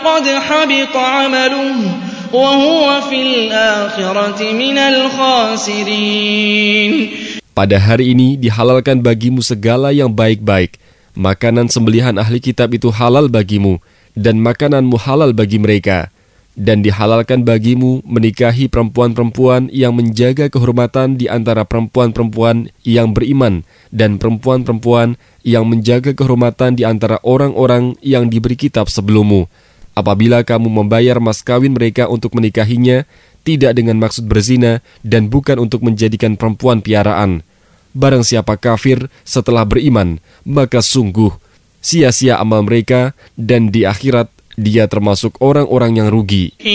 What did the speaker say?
قد حبط عمله وهو في الآخرة من الخاسرين. Pada hari ini dihalalkan bagimu segala yang baik-baik. Makanan sembelihan ahli kitab itu halal bagimu, dan makananmu halal bagi mereka. Dan dihalalkan bagimu menikahi perempuan-perempuan yang menjaga kehormatan di antara perempuan-perempuan yang beriman, dan perempuan-perempuan yang menjaga kehormatan di antara orang-orang yang diberi kitab sebelummu. Apabila kamu membayar mas kawin mereka untuk menikahinya, tidak dengan maksud berzina dan bukan untuk menjadikan perempuan piaraan. Barang siapa kafir setelah beriman, maka sungguh sia-sia amal mereka dan di akhirat dia termasuk orang-orang yang rugi.